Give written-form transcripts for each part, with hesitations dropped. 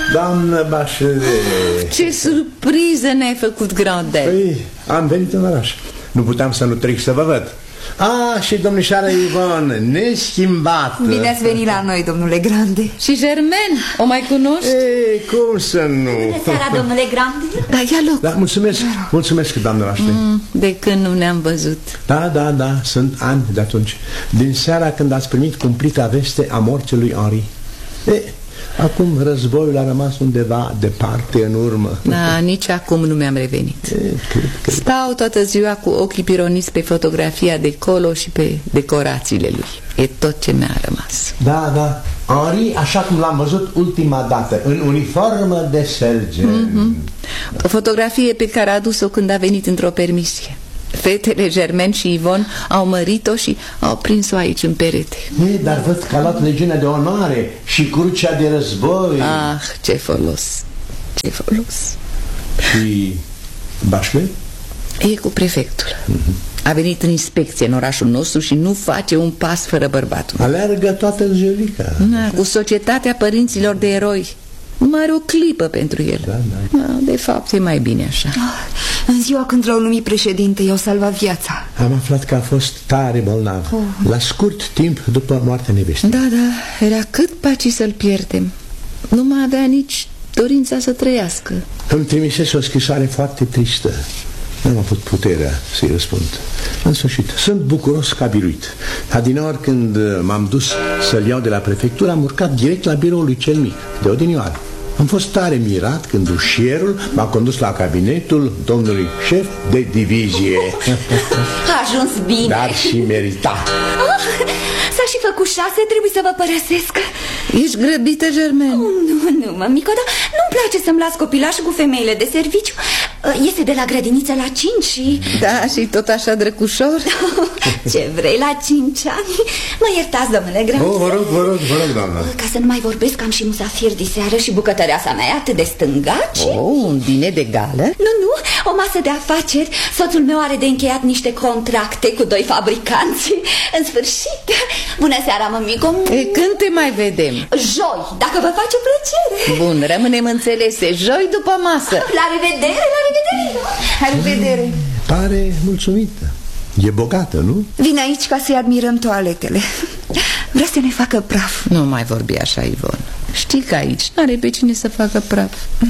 Doamnă Bachelet. Ce surpriză ne-ai făcut, Grandel. Păi, am venit în oraș. Nu puteam să nu trec să vă văd. Și domnișoara Ivon, neschimbată. Bine ați venit la noi, domnule Grande. Și Germaine, o mai cunoști? Cum să nu? Bună seara, domnule Grande. Da, ia loc. Da, mulțumesc, doamnă Bachelet. De când nu ne-am văzut. Da, sunt ani de atunci. Din seara când ați primit cumplita veste a morții lui Henri. Acum războiul a rămas undeva departe în urmă. Da, nici acum nu mi-am revenit. Stau toată ziua cu ochii pironiți pe fotografia de colo și pe decorațiile lui. E tot ce mi-a rămas. Da, Henri, așa cum l-am văzut ultima dată, în uniformă de sergent. O fotografie pe care a adus-o când a venit într-o permisie. Fetele Germaine și Ivon au mărit-o și au prins-o aici în perete. Dar văd că a luat legiunea de onoare și crucea de război. Ce folos. Ce folos. Și Bachelet? E cu prefectul. A venit în inspecție în orașul nostru și nu face un pas fără bărbatul. Aleargă toată Angelica. Cu societatea părinților de eroi. Nu mai are o clipă pentru el. De fapt e mai bine așa. În ziua când l-au numit președinte, i-au salvat viața. Am aflat că a fost tare bolnav, la scurt timp după moartea nevestei. Da, era cât paci să-l pierdem. Nu mai avea nici dorința să trăiască. Îmi trimisese o scrisoare foarte tristă. Nu am avut puterea să-i răspund. În sfârșit, sunt bucuros că a biruit. Adineori când m-am dus să-l iau de la prefectură, am urcat direct la biroul lui cel mic, de odinioară. Am fost tare mirat când ușierul m-a condus la cabinetul domnului șef de divizie. A ajuns bine. Dar și merita. S-a și făcut 6, trebuie să vă părăsesc. Ești grăbită, Germaine? Nu, mămico, dar nu-mi place să-mi las copilașul cu femeile de serviciu. Este de la grădiniță la 5 și... Da, și tot așa drăcușor? Ce vrei, la 5 ani? Mă iertați, domnule Grande. Vă rog, doamnă. Ca să nu mai vorbesc, am și musafir diseară și bucătăreasa mea e atât de stângaci. Un diner de gală? Nu, o masă de afaceri. Soțul meu are de încheiat niște contracte cu 2 fabricanți. În sfârșit. Bună seara, mămico. Când te mai vedem? Joi, dacă vă face plăcere. Bun, rămânem înțelese. Joi după masă. La revedere, la revedere. La revedere. Pare mulțumită. E bogată, nu? Vine aici ca să-i admirăm toaletele. Vrea să ne facă praf. Nu mai vorbi așa, Ivon. Știi că aici n-are pe cine să facă praf.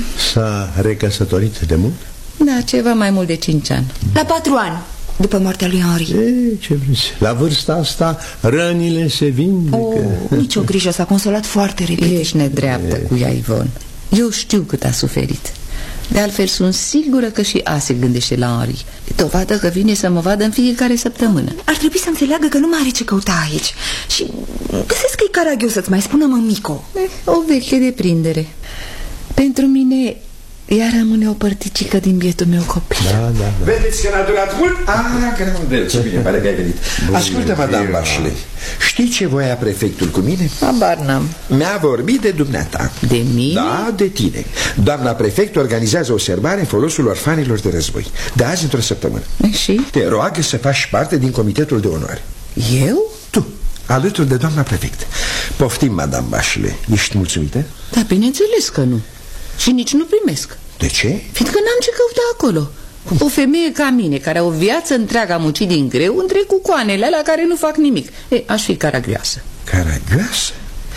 S-a recăsătorit de mult? Da, ceva mai mult de 5 ani. La 4 ani după moartea lui Henri. Ce vreți? La vârsta asta rănile se vindecă. Nici o grijă, s-a consolat foarte repede. Ești nedreaptă cu ea, Ivon. Eu știu cât a suferit. De altfel sunt sigură că și a se gândește la Henri. E dovadă că vine să mă vadă în fiecare săptămână. Ar trebui să înțeleagă că nu mai are ce căuta aici. Și găsesc că e caragios să-ți mai spună mămico. O veche deprindere. Pentru mine ea rămâne o părticică din bietul meu copil. Da. Vedeți că n-a durat mult? Grandel, ce bine pare că ai venit. Ascultă, madame Bachelet, știi ce voia prefectul cu mine? Habar n-am. Mi-a vorbit de dumneata. De mine? Da, de tine. Doamna prefect organizează o serbare în folosul orfanilor de război. De azi într-o săptămână. Și? Te roagă să faci parte din comitetul de onoare. Eu? Tu, alături de doamna prefect. Poftim, madame Bachelet. Ești mulțumită? Da, bineînțeles că nu. Și nici nu primesc. De ce? Fiindcă n-am ce căuta acolo. O femeie ca mine, care o viață întreagă a muncit din greu, între cucoanele alea care nu fac nimic. Aș fi caragioasă. Caragioasă?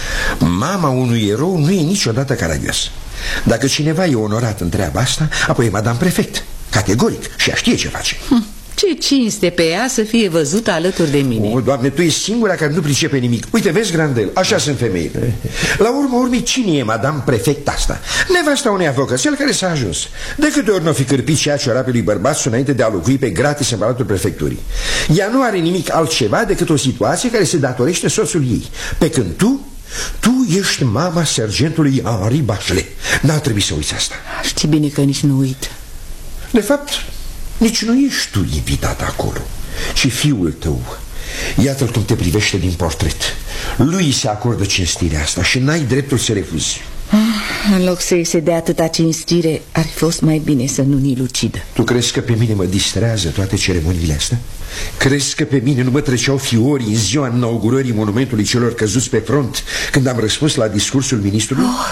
Mama unui erou nu e niciodată caragioasă. Dacă cineva e onorat în treaba asta, apoi e madame prefect. Categoric. Și ea știe ce face. Ce cinste pe ea să fie văzută alături de mine. O, Doamne, tu ești singura care nu pricepe nimic. Uite, vezi, Grandel, așa sunt femeile. La urma urmei, cine e madame prefect asta? Nevasta unui avocățel care s-a ajuns. De câte ori n-o fi cârpit și ea ciorapelui bărbat înainte de a locui pe gratis în palatul prefecturii. Ea nu are nimic altceva decât o situație care se datorește soțul ei. Pe când tu ești mama sergentului Henri Bachelet. N-ar trebui să uiți asta. Știi bine că nici nu uit. De fapt, nici nu ești tu invitat acolo, ci fiul tău. Iată-l cum te privește din portret. Lui se acordă cinstirea asta și n-ai dreptul să refuzi. În loc să-i se dea atâta cinstire, ar fi fost mai bine să nu-ni lucidă. Tu crezi că pe mine mă distrează toate ceremoniile astea? Crezi că pe mine nu mă treceau fiorii în ziua inaugurării monumentului celor căzuți pe front, când am răspuns la discursul ministrului?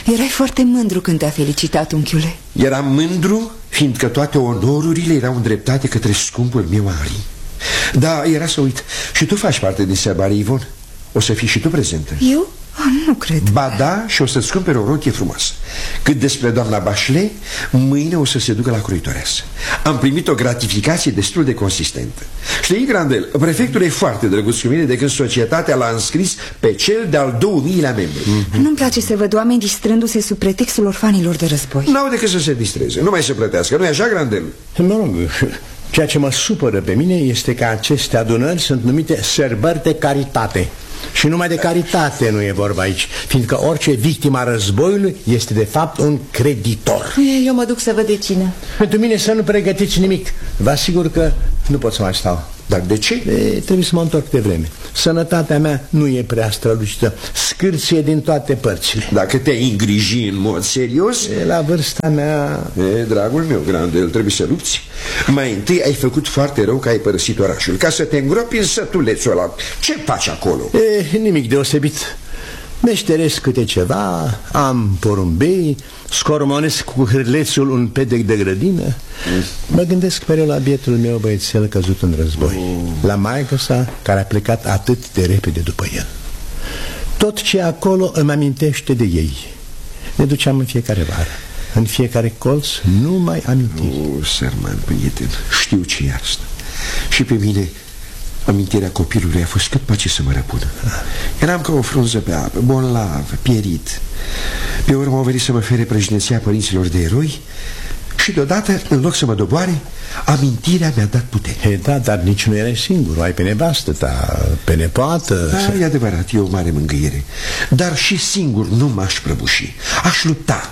Erai foarte mândru când te-a felicitat, unchiule. Eram mândru, fiindcă toate onorurile erau îndreptate către scumpul meu Henri. Da, era să uit. Și tu faci parte din sărbare, Ivon. O să fii și tu prezentă. Eu? Nu cred. Ba da, și o să-ți cumpere o rochie frumoasă. Cât despre doamna Bachelet, mâine o să se ducă la croitoreasă. Am primit o gratificație destul de consistentă. Știi, Grandel, prefectul e foarte drăguț cu mine de când societatea l-a înscris pe cel de-al 2000-lea membru. Nu-mi place să văd oameni distrându-se sub pretextul orfanilor de război. N-au decât să se distreze, nu mai se plătească, nu-i așa, Grandel? Mă rog, ceea ce mă supără pe mine este că aceste adunări sunt numite sărbări de caritate. Și numai de caritate nu e vorba aici, fiindcă orice victimă a războiului este de fapt un creditor. Eu mă duc să văd de cine. Pentru mine să nu pregătiți nimic. Vă asigur că nu pot să mai stau. Dar de ce? Trebuie să mă întorc de vreme. Sănătatea mea nu e prea strălucită. Scârție din toate părțile. Dacă te-ai îngriji în mod serios... La vârsta mea... Dragul meu, Grandel, trebuie să lupți. Mai întâi ai făcut foarte rău că ai părăsit orașul, ca să te îngropi în sătulețul ăla. Ce faci acolo? Nimic deosebit. Meșteresc câte ceva, am porumbei, scormonesc cu hârlețul un pedec de grădină. Mă gândesc mereu la bietul meu băiețel căzut în război, la maică sa care a plecat atât de repede după el. Tot ce e acolo îmi amintește de ei. Ne duceam în fiecare vară, în fiecare colț, numai amintiri. Sărman prieten, știu ce e asta. Și pe mine amintirea copilului a fost cât pace să mă răpună. Eram ca o frunză pe apă, bolnav, pierit. Pe urmă au venit să mă fere președinția părinților de eroi și deodată, în loc să mă doboare, amintirea mi-a dat putere. Da, dar nici nu erai singur, ai pe nevastă ta, pe nepoată. Da, e adevărat, e o mare mângâiere. Dar și singur nu m-aș prăbuși. Aș lupta,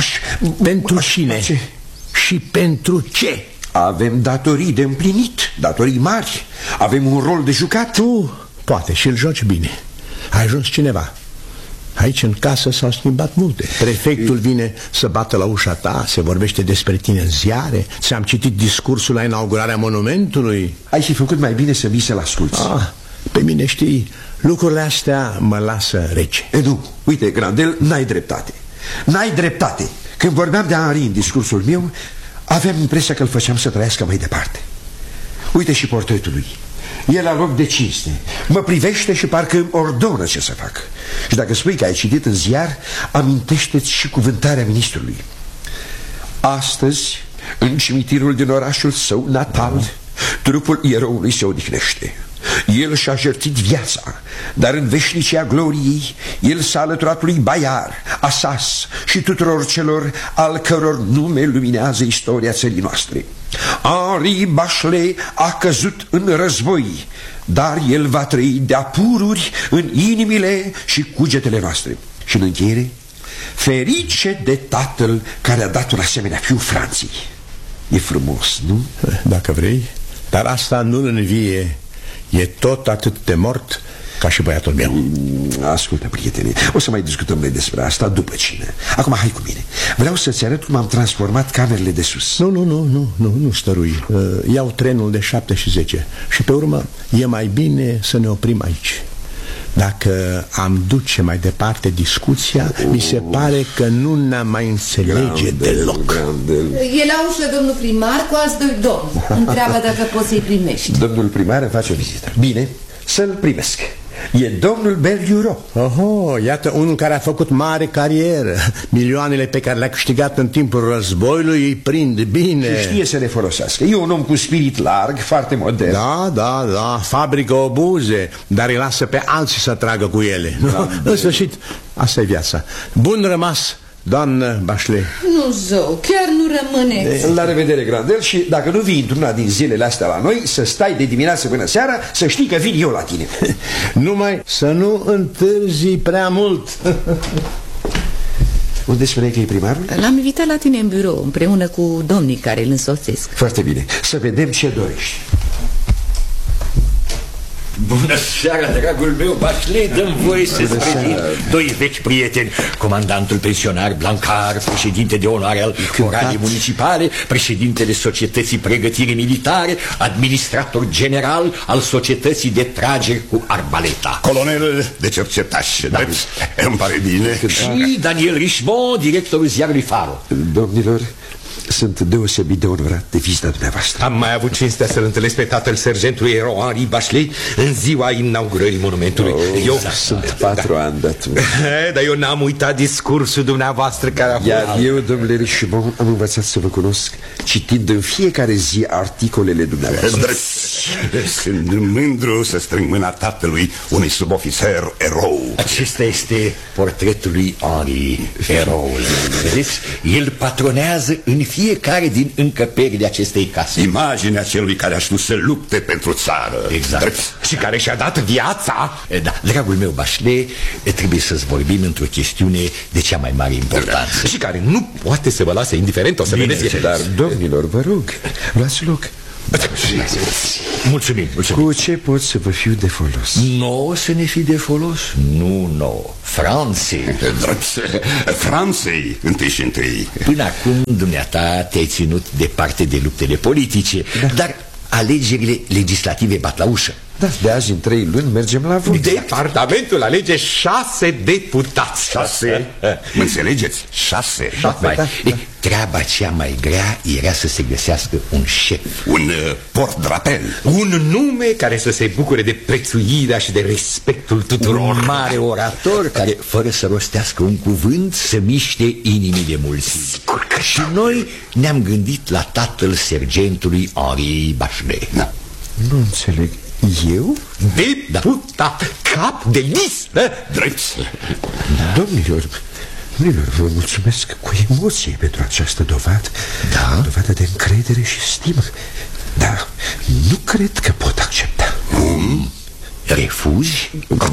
Pentru cine? Și pentru ce? Avem datorii de împlinit, datorii mari. Avem un rol de jucat. Tu, poate, și-l joci bine. A ajuns cineva. Aici în casă s-au schimbat multe. Prefectul vine să bată la ușa ta, se vorbește despre tine în ziare. Ți-am citit discursul la inaugurarea monumentului. Ai fi făcut mai bine să vii să-l asculți. Pe mine, știi, lucrurile astea mă lasă rece. Nu, uite, Grandel, n-ai dreptate. N-ai dreptate. Când vorbeam de Henri în discursul meu, aveam impresia că îl făceam să trăiască mai departe. Uite și portretul lui. E la loc de cinste. Mă privește și parcă îmi ordonă ce să fac. Și dacă spui că ai citit în ziar, amintește-ți și cuvântarea ministrului. Astăzi, în cimitirul din orașul său natal, trupul eroului se odihnește. El și-a jertfit viața, dar în veșnicia gloriei el s-a alăturat lui Bayard, Assas și tuturor celor al căror nume luminează istoria țării noastre. Henri Bachelet a căzut în război, dar el va trăi de-a pururi în inimile și cugetele noastre. Și în încheiere, ferice de tatăl care a dat un asemenea fiu Franței. E frumos, nu? Dacă vrei, dar asta nu-l învie. E tot atât de mort ca și băiatul meu. Ascultă, prietene, o să mai discutăm noi despre asta după cină. Acum hai cu mine. Vreau să-ți arăt cum am transformat camerele de sus. Nu stărui. Iau trenul de 7 și 10. Și pe urmă e mai bine să ne oprim aici. Dacă am duce mai departe discuția, mi se pare că nu ne-am mai înțelege deloc. E la ușă domnul primar cu alți doi domni. Întreabă dacă poți să-i primești. Domnul primar îmi face o vizită. Bine, să-l primesc. E domnul Belliuro. Iată unul care a făcut mare carieră. Milioanele pe care le-a câștigat în timpul războiului îi prind bine. Și știe să le folosească. E un om cu spirit larg, foarte modern. Da, fabrică obuze, dar îi lasă pe alții să tragă cu ele. În sfârșit, asta e viața. Bun rămas, doamnă Bachelet. Nu, zău, chiar nu rămâneți. La revedere, Grandel, și dacă nu vii într-una din zilele astea la noi, să stai de dimineață până seara, să știi că vin eu la tine. Numai să nu întârzi prea mult. Unde spuneai că e primarul? L-am invitat la tine în birou, împreună cu domnii care îl însoțesc. Foarte bine, să vedem ce dorești. Bună seara, dragul meu Bachelet. Dă-mi voie să-ți prezint doi vechi prieteni: comandantul pensionar Blancar, președinte de onoare al Coralei Municipale, președintele Societății Pregătire Militare, administrator general al Societății de Trageri cu Arbaleta. Colonel de cercetaș, da. Îmi pare bine. Și Daniel Richemont, directorul ziarului Faro. Domnilor, sunt deosebit de onorat de vizita dumneavoastră. Am mai avut cinstea să-l întâlnesc pe tatăl sergentului erou Henri Bachelet în ziua inaugurării monumentului. Eu sunt 4 ani de atunci. Dar eu n-am uitat discursul dumneavoastră care a fost... Iar eu, domnule Richemont, am învățat să vă cunosc citind în fiecare zi articolele dumneavoastră. Sunt mândru să strâng mâna tatălui unui subofițer erou. Acesta este portretul lui Henri, eroul. Vedeți? El patronează în fiecare din încăperile acestei case. Imaginea celui care a știut să lupte pentru țară. Exact. Și care și-a dat viața. Da, dragul meu Bachelet, trebuie să-ți vorbim într-o chestiune de cea mai mare importanță. Și care nu poate să vă lase indiferent. O să vedeți. Dar, domnilor, vă rog, luați loc. Mulțumim. Cu ce pot să vă fiu de folos? Nouă să ne fi de folos? Nu nouă, Franței. Franței, întâi și întâi. Până acum, dumneata, te-ai ținut departe de luptele politice, dar alegerile legislative bat la ușă. Da, de azi în 3 luni mergem la vot. Departamentul alege 6 deputați. 6? Mă înțelegeți? 6. Treaba cea mai grea era să se găsească un șef. Un portdrapel. Un nume care să se bucure de prețuirea și de respectul tuturor. Un mare orator care, fără să rostească un cuvânt, să miște inimii de mulți. Și noi ne-am gândit la tatăl sergentului Henri Bachelet. Da. Nu înțeleg. Eu? Deputat, cap de listă. Drept. Domnilor, vă mulțumesc cu emoție pentru această dovadă. Da? Dovadă de încredere și stimă. Dar nu cred că pot accepta. Refuzi?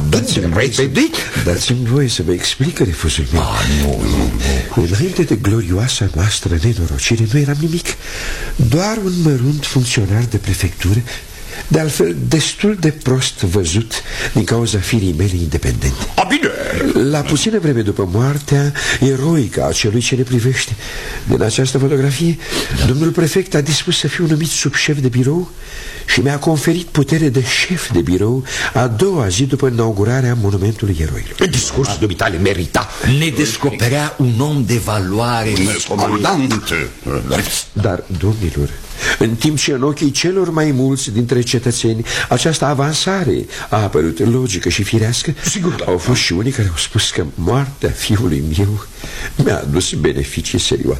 Dați-mi voie să vă explic refuzul meu. Nu. Înainte de glorioasa noastră nenorocire nu eram nimic. Doar un mărunt funcționar de prefectură, de altfel destul de prost văzut din cauza firii mele independente. Bine. La puțină vreme după moartea eroică a celui ce ne privește, din această fotografie, domnul prefect a dispus să fiu numit subșef de birou și mi-a conferit putere de șef de birou a doua zi după inaugurarea monumentului eroilor. Discursul dumitale merita. Ne descoperea un om de valoare. Un comandant. Dar, domnilor, în timp ce în ochii celor mai mulți dintre cetățeni această avansare a apărut logică și firească, sigur, au fost și unii care au spus că moartea fiului meu mi-a adus beneficii serioase.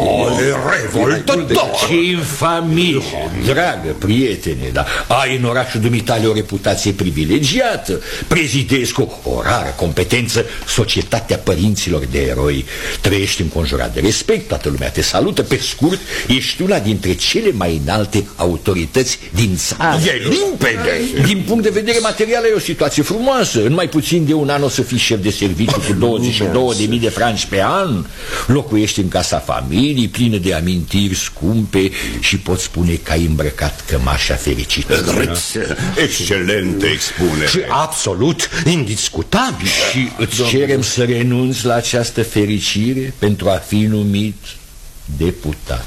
Revoltător! Ce infamie! Dragă prietene, dar ai în orașul dumitale o reputație privilegiată. Prezidezi cu o rară competență Societatea Părinților de Eroi. Trăiești înconjurat de respect, toată lumea te salută. Pe scurt, ești una dintre cele mai înalte autorități din țară. E limpede! Din punct de vedere material e o situație frumoasă. În mai puțin de un an o să fii șef de serviciu cu 22.000 de franci pe an. Locuiești în casa familiei, plină de amintiri scumpe, și poți spune că ai îmbrăcat cămașa fericită. Excelentă expunere. Și absolut indiscutabil. Și îți cerem să renunți la această fericire pentru a fi numit deputat.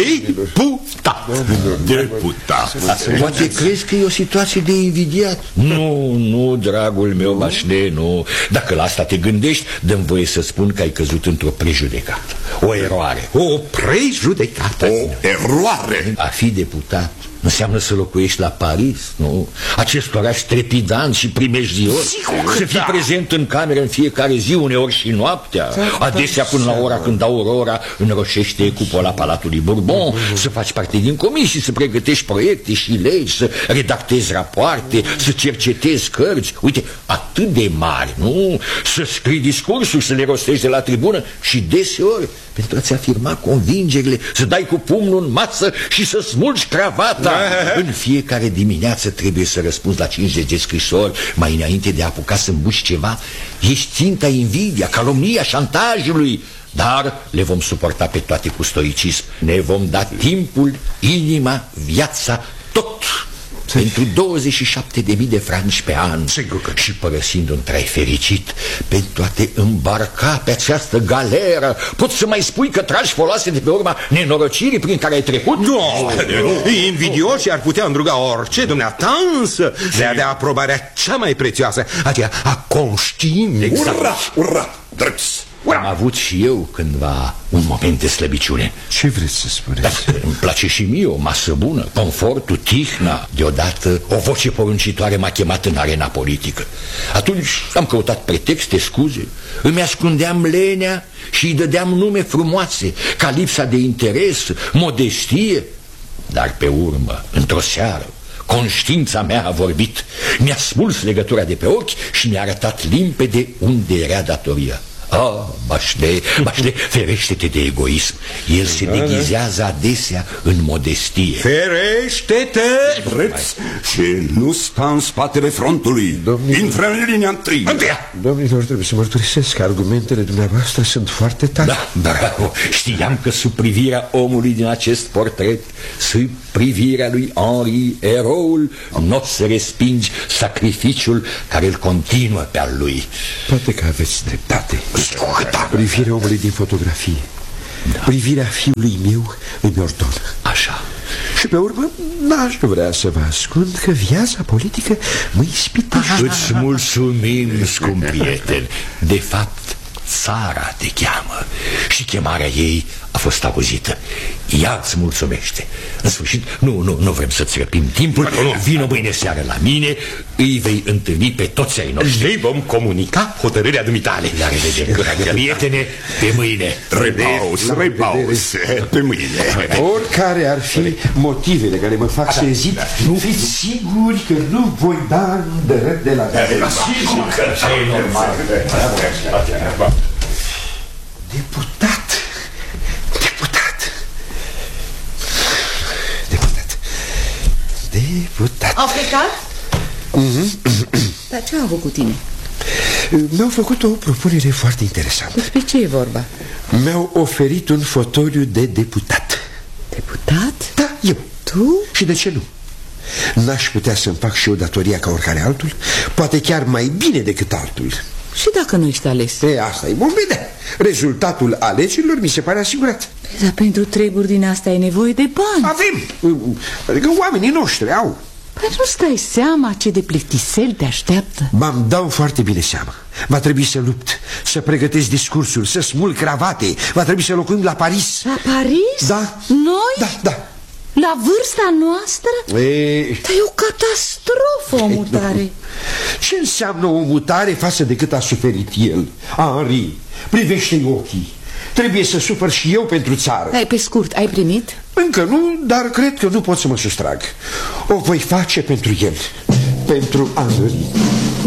Deputat. Poate crezi că e o situație de invidiat? Nu, dragul meu Bachelet, nu. Dacă la asta te gândești, dă-mi voie să spun că ai căzut într-o prejudecată. O eroare. O prejudecată. O eroare. A fi deputat înseamnă să locuiești la Paris, nu? Acest oraș trepidant și primejdios. Să fii prezent în cameră în fiecare zi, uneori și noaptea. Adesea până la ora când aurora înroșește cupola Palatului Bourbon. Să faci parte din comisii, să pregătești proiecte și legi, să redactezi rapoarte, să cercetezi cărți. Uite, atât de mari, nu? Să scrii discursuri, să le rostești de la tribună și deseori pentru a-ți afirma convingerile, să dai cu pumnul în masă și să smulgi cravata. În fiecare dimineață trebuie să răspunzi la 50 de scrisori mai înainte de a apuca să îmbuși ceva. Ești ținta invidia, calomnia, șantajului, dar le vom suporta pe toate cu stoicism. Ne vom da timpul, inima, viața, tot pentru 27.000 de franci pe an. Sigur că... Și părăsind un trai fericit pentru a te îmbarca pe această galeră, poți să mai spui că tragi foloase de pe urma nenorocirii prin care ai trecut? Nu, invidioși ar putea îndruga orice, dumneata, însă le-a de aprobarea cea mai prețioasă, aceea a conștiinței. Exact. Ura, ura, drept. Am avut și eu cândva un moment de slăbiciune. Ce vreți să spuneți? Da, îmi place și mie o masă bună, confortul, tihna. Deodată o voce poruncitoare m-a chemat în arena politică. Atunci am căutat pretexte, scuze. Îmi ascundeam lenea și îi dădeam nume frumoase, ca lipsa de interes, modestie. Dar pe urmă, într-o seară, conștiința mea a vorbit. Mi-a smuls legătura de pe ochi și mi-a arătat limpede unde era datoria. Bachelet, ferește-te de egoism. El se deghizează adesea în modestie. Ferește-te! Drept și nu sta în spatele frontului. Intră în linia întâi. Domnilor, trebuie să mărturisesc că argumentele dumneavoastră sunt foarte tare. Da, bravo. Știam că sub privirea omului din acest portret, sub privirea lui Henri, eroul, nu o să respingi sacrificiul care îl continuă pe al lui. Poate că aveți dreptate. Privirea omului din fotografie, privirea fiului meu îmi ordonă. Așa. Și pe urmă n-aș vrea să vă ascund că viața politică mă ispitește. Îți mulțumim, scump prieten. De fapt, țara te cheamă și chemarea ei a fost auzită. Ea îți mulțumește. În sfârșit, nu vrem să-ți răpim timpul. Vină mâine seară la mine. Îi vei întâlni pe toți ai noștri. Îi vom comunica hotărârea dumitale. La revedere, prietene, pe mâine. Repaus, pe mâine. Oricare ar fi motivele care mă fac să ezit, fiți siguri că nu voi da îndărăt de la gare. Sigur că e normal. Deputat. Au plecat? Dar ce au avut cu tine? Mi-au făcut o propunere foarte interesantă. Despre ce e vorba? Mi-au oferit un fotoliu de deputat. Deputat? Da, eu. Tu? Și de ce nu? N-aș putea să-mi fac și eu datoria ca oricare altul? Poate chiar mai bine decât altul. Și dacă nu ești ales? Asta e, vom vedea. Rezultatul alegerilor mi se pare asigurat. Dar pentru treburi din asta ai nevoie de bani. Avem. Adică oamenii noștri au. Păi nu stai seama ce de plictisel te așteaptă? M-am dau foarte bine seama. Va trebui să lupt, să pregătesc discursuri, să smulg cravate. Va trebui să locuim la Paris. La Paris? Da. Noi? Da. La vârsta noastră? Dar e o catastrofă o mutare. Ce înseamnă o mutare față de cât a suferit el? Henri, privește-i ochii. Trebuie să sufăr și eu pentru țară. Pe scurt, ai primit? Încă nu, dar cred că nu pot să mă sustrag. O voi face pentru el, pentru Henri.